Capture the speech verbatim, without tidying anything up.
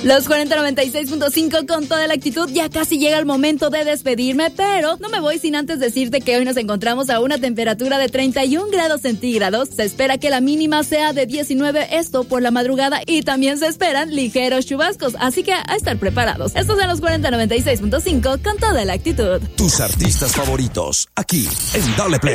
Los cuarenta noventa y seis punto cinco con toda la actitud. Ya casi llega el momento de despedirme, pero no me voy sin antes decirte que hoy nos encontramos a una temperatura de treinta y un grados centígrados. Se espera que la mínima sea de diecinueve, esto por la madrugada, y también se esperan ligeros chubascos, así que a estar preparados. Estos son los cuarenta noventa y seis punto cinco con toda la actitud. Tus artistas favoritos, aquí en Dale Play.